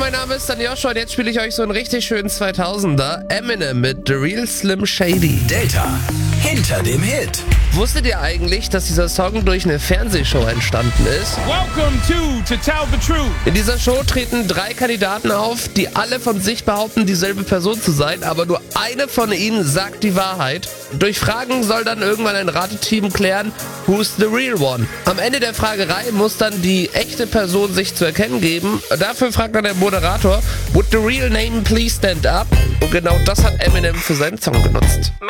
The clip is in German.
mein Name ist dann Joshua und jetzt spiele ich euch so einen richtig schönen 2000er. Eminem mit The Real Slim Shady. Data hinter dem Hit. Wusstet ihr eigentlich, dass dieser Song durch eine Fernsehshow entstanden ist? Welcome to Tell the Truth. In dieser Show treten 3 Kandidaten auf, die alle von sich behaupten, dieselbe Person zu sein, aber nur eine von ihnen sagt die Wahrheit. Durch Fragen soll dann irgendwann ein Rateteam klären, who's the real one. Am Ende der Fragerei muss dann die echte Person sich zu erkennen geben. Dafür fragt dann der Moderator, would the real name please stand up? Und genau das hat Eminem für seinen Song genutzt.